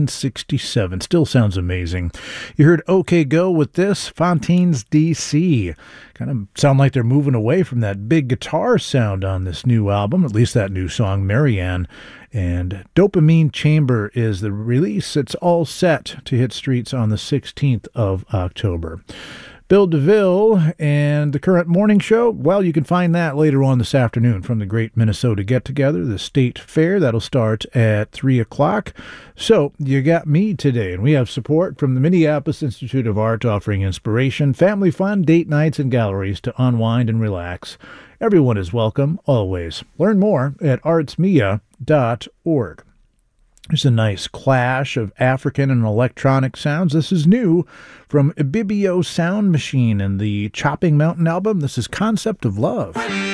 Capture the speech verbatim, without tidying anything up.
nineteen sixty-seven. Still sounds amazing. You heard OK Go with this, Fontaines D C. Kind of sound like they're moving away from that big guitar sound on this new album, at least that new song, Marianne. And Dopamine Chamber is the release. It's all set to hit streets on the sixteenth of October. Bill DeVille and the current morning show, well, you can find that later on this afternoon from the Great Minnesota Get-Together, the State Fair. That'll start at three o'clock. So you got me today, and we have support from the Minneapolis Institute of Art offering inspiration, family fun, date nights, and galleries to unwind and relax. Everyone is welcome, always. Learn more at artsmia dot org. There's a nice clash of African and electronic sounds. This is new from Ibibio Sound Machine and the Chopping Mountain album. This is Concept of Love.